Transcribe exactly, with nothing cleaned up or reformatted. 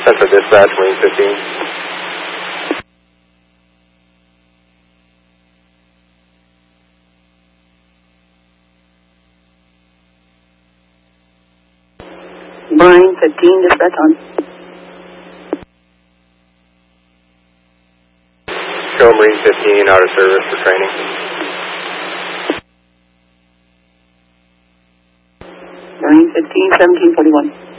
Central Dispatch, Marine fifteen. Marine fifteen, dispatch on. Show Marine fifteen out of service for training. Marine fifteen, seventeen forty-one.